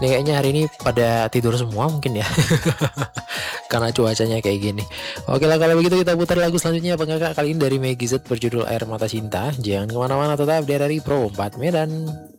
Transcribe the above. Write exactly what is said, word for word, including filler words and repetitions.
Nih kayaknya hari ini pada tidur semua mungkin ya. Karena cuacanya kayak gini. Oke lah kalau begitu kita putar lagu selanjutnya apa enggak Kak? Kali ini dari Meggy Z berjudul Air Mata Cinta. Jangan kemana-mana, tetap di R R I Pro empat Medan.